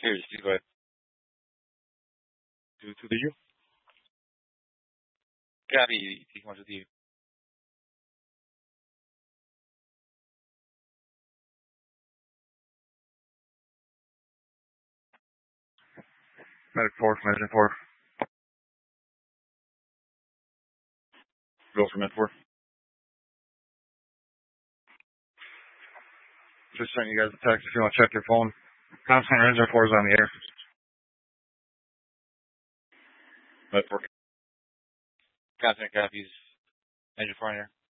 Here, Steve, to the you. Gabby, he wants with you. Medic 4. Go for Med 4. Just sending you guys a text if you want to check your phone. Comm Center Engine 4 is on the air. Med 4. Constant copies. Engine 4 on air.